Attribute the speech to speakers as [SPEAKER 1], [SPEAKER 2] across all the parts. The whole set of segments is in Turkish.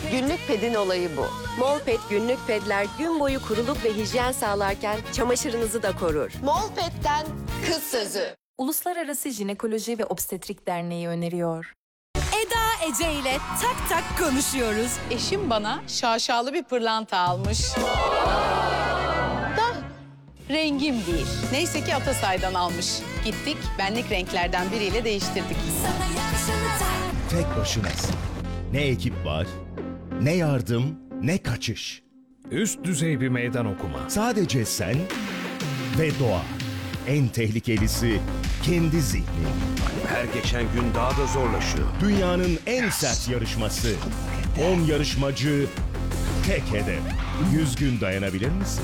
[SPEAKER 1] Günlük pedin olayı bu.
[SPEAKER 2] Molpet günlük pedler gün boyu kuruluk ve hijyen sağlarken çamaşırınızı da korur.
[SPEAKER 1] Molpet'ten kız sözü.
[SPEAKER 3] Uluslararası Jinekoloji ve Obstetrik Derneği öneriyor.
[SPEAKER 4] Eda Ece ile tak tak konuşuyoruz.
[SPEAKER 5] Eşim bana şaşalı bir pırlanta almış. Da rengim değil. Neyse ki Atasay'dan almış. Gittik, benlik renklerden biriyle değiştirdik.
[SPEAKER 6] Tek başınasın. Ne ekip var, ne yardım, ne kaçış.
[SPEAKER 7] Üst düzey bir meydan okuma.
[SPEAKER 6] Sadece sen ve doğa. En tehlikelisi kendi zihnin.
[SPEAKER 8] Her geçen gün daha da zorlaşıyor.
[SPEAKER 6] Dünyanın en sert yarışması. 10 yarışmacı, tek hedef. 100 gün dayanabilir misin?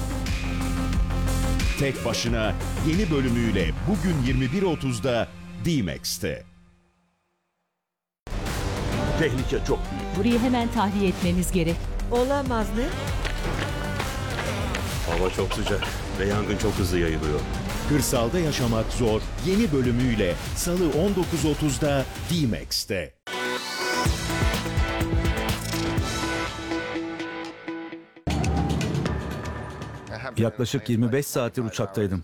[SPEAKER 6] Tek başına yeni bölümüyle bugün 21.30'da D-Max'te.
[SPEAKER 8] Tehlike çok büyük.
[SPEAKER 9] Burayı hemen tahliye etmemiz gerek.
[SPEAKER 2] Olamaz mı?
[SPEAKER 8] Hava çok sıcak ve yangın çok hızlı yayılıyor.
[SPEAKER 6] Kırsalda yaşamak zor yeni bölümüyle Salı 19.30'da D-Max'te.
[SPEAKER 10] Yaklaşık 25 saattir uçaktaydım.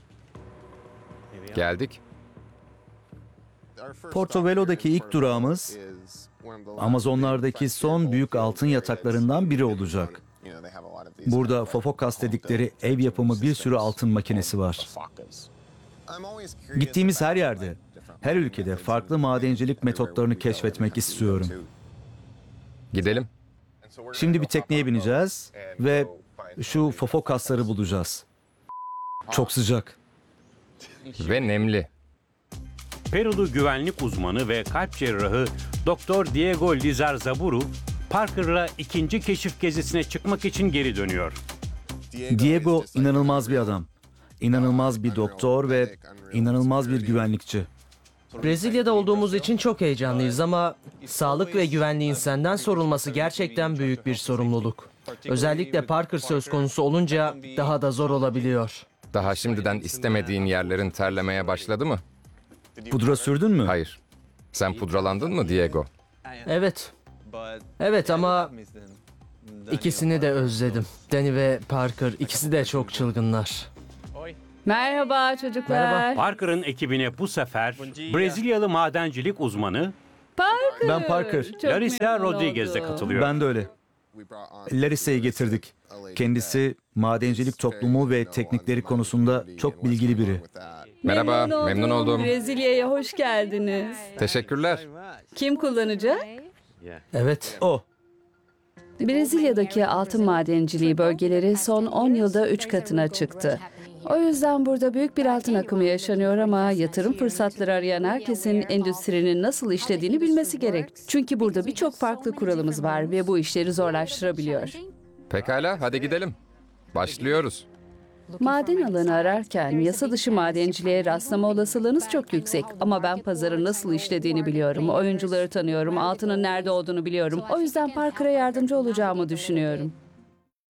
[SPEAKER 11] Geldik.
[SPEAKER 10] Portobello'daki ilk durağımız Amazonlardaki son büyük altın yataklarından biri olacak. Burada Fofokas dedikleri ev yapımı bir sürü altın makinesi var. Gittiğimiz her yerde, her ülkede farklı madencilik metotlarını keşfetmek istiyorum.
[SPEAKER 11] Gidelim.
[SPEAKER 10] Şimdi bir tekneye bineceğiz ve şu Fofokasları bulacağız. Çok sıcak.
[SPEAKER 11] Ve nemli.
[SPEAKER 12] Perulu güvenlik uzmanı ve kalp cerrahı Doktor Diego Lizarzaburu, Parker'la ikinci keşif gezisine çıkmak için geri dönüyor.
[SPEAKER 10] Diego inanılmaz bir adam. İnanılmaz bir doktor ve inanılmaz bir güvenlikçi.
[SPEAKER 13] Brezilya'da olduğumuz için çok heyecanlıyız ama sağlık ve güvenliğin senden sorulması gerçekten büyük bir sorumluluk. Özellikle Parker söz konusu olunca daha da zor olabiliyor.
[SPEAKER 11] Daha şimdiden istemediğin yerlerin terlemeye başladı mı?
[SPEAKER 10] Pudra sürdün mü?
[SPEAKER 11] Hayır. Sen pudralandın mı Diego?
[SPEAKER 13] Evet. Evet ama ikisini de özledim. Danny ve Parker ikisi de çok çılgınlar.
[SPEAKER 5] Merhaba çocuklar.
[SPEAKER 13] Merhaba.
[SPEAKER 12] Parker'ın ekibine bu sefer Brezilyalı madencilik uzmanı
[SPEAKER 5] Parker.
[SPEAKER 10] Ben Parker.
[SPEAKER 12] Larissa Rodriguez de katılıyor.
[SPEAKER 10] Ben de öyle. Larissa'yı getirdik. Kendisi madencilik toplumu ve teknikleri konusunda çok bilgili biri.
[SPEAKER 11] Merhaba, memnun oldum.
[SPEAKER 5] Brezilya'ya hoş geldiniz.
[SPEAKER 11] Teşekkürler.
[SPEAKER 5] Kim kullanacak?
[SPEAKER 13] Evet.
[SPEAKER 10] O.
[SPEAKER 5] Brezilya'daki altın madenciliği bölgeleri son 10 yılda 3 katına çıktı. O yüzden burada büyük bir altın akımı yaşanıyor ama yatırım fırsatları arayan herkesin endüstrinin nasıl işlediğini bilmesi gerek. Çünkü burada birçok farklı kuralımız var ve bu işleri zorlaştırabiliyor.
[SPEAKER 11] Pekala, hadi gidelim. Başlıyoruz.
[SPEAKER 5] Maden alanı ararken yasa dışı madenciliğe rastlama olasılığınız çok yüksek. Ama ben pazarın nasıl işlediğini biliyorum. Oyuncuları tanıyorum, altının nerede olduğunu biliyorum. O yüzden Parker'a yardımcı olacağımı düşünüyorum.